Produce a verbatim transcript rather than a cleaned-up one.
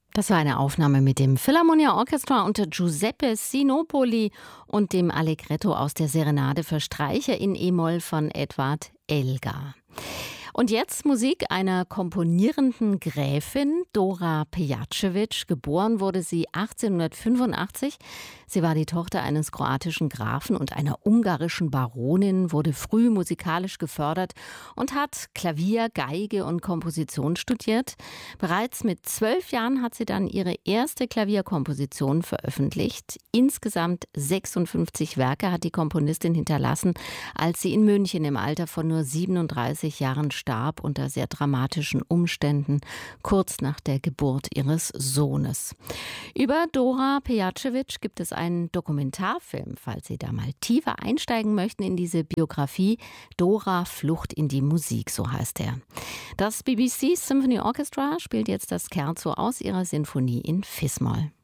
Das war eine Aufnahme mit dem Philharmonia Orchestra unter Giuseppe Sinopoli und dem Allegretto aus der Serenade für Streicher in E-Moll von Edward Elgar. Und jetzt Musik einer komponierenden Gräfin, Dora Pejacevic. Geboren wurde sie achtzehnhundertfünfundachtzig. Sie war die Tochter eines kroatischen Grafen und einer ungarischen Baronin, wurde früh musikalisch gefördert und hat Klavier, Geige und Komposition studiert. Bereits mit zwölf Jahren hat sie dann ihre erste Klavierkomposition veröffentlicht. Insgesamt sechsundfünfzig Werke hat die Komponistin hinterlassen, als sie in München im Alter von nur siebenunddreißig Jahren starb unter sehr dramatischen Umständen, kurz nach der Geburt ihres Sohnes. Über Dora Pejacevic gibt es einen Dokumentarfilm, falls Sie da mal tiefer einsteigen möchten in diese Biografie. Dora, Flucht in die Musik, so heißt er. Das B B C Symphony Orchestra spielt jetzt das Scherzo aus ihrer Sinfonie in Fis-Moll.